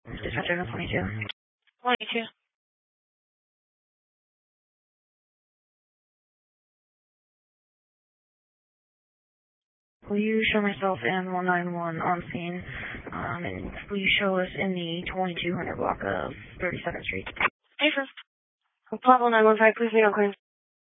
Dispatcher 22. 22. Will you show myself and 191 on scene, and will you show us in the 2200 block of 32nd Street? Hey, sir. Pablo 915, please meet on claims.